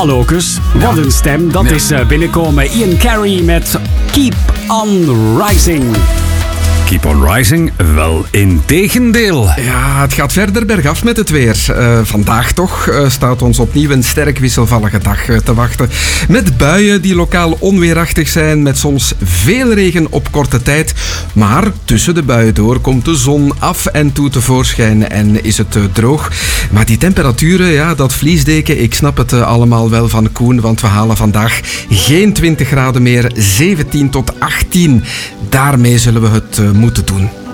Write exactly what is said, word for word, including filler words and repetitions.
Lokus, wat Ja. een stem. Dat Ja. is uh, binnenkomen. Ian Carey met Keep on Rising. Keep on rising? Wel, integendeel. Ja, het gaat verder bergaf met het weer. Uh, vandaag toch uh, staat ons opnieuw een sterk wisselvallige dag uh, te wachten. Met buien die lokaal onweerachtig zijn, met soms veel regen op korte tijd. Maar tussen de buien door komt de zon af en toe tevoorschijn en is het uh, droog. Maar die temperaturen, ja, dat vliesdeken, ik snap het uh, allemaal wel van Koen, want we halen vandaag geen twintig graden meer, zeventien tot achttien. Daarmee zullen we het uh, moeten doen.